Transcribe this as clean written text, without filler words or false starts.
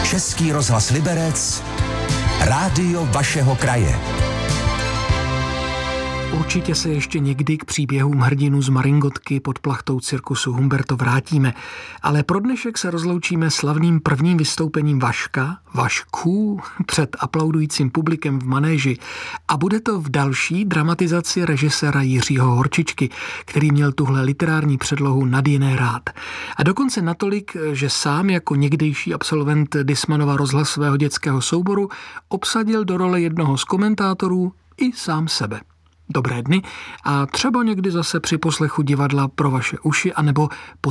Český rozhlas Liberec, rádio vašeho kraje. Určitě se ještě někdy k příběhům hrdinů z Maringotky pod plachtou cirkusu Humberto vrátíme, ale pro dnešek se rozloučíme slavným prvním vystoupením Vašků před aplaudujícím publikem v manéži a bude to v další dramatizaci režiséra Jiřího Horčičky, který měl tuhle literární předlohu nad jiné rád. A dokonce natolik, že sám jako někdejší absolvent Dismanova rozhlasového dětského souboru obsadil do role jednoho z komentátorů i sám sebe. Dobré dny a třeba někdy zase při poslechu divadla pro vaše uši anebo